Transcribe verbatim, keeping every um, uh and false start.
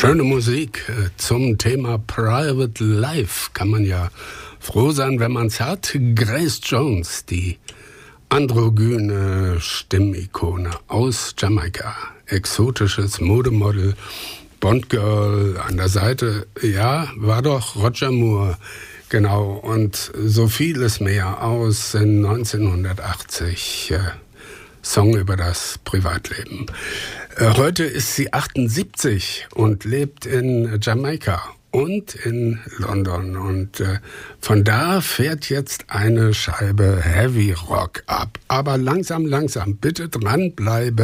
Schöne Musik zum Thema Private Life. Kann man ja froh sein, wenn man es hat. Grace Jones, die androgyne Stimmikone aus Jamaika. Exotisches Modemodel, Bond-Girl an der Seite. Ja, war doch Roger Moore. Genau, und so vieles mehr aus den neunzehnhundertachtzig. Äh, Song über das Privatleben. Äh, heute ist sie achtundsiebzig und lebt in Jamaika und in London. Und äh, von da fährt jetzt eine Scheibe Heavy Rock ab. Aber langsam, langsam, bitte dranbleiben.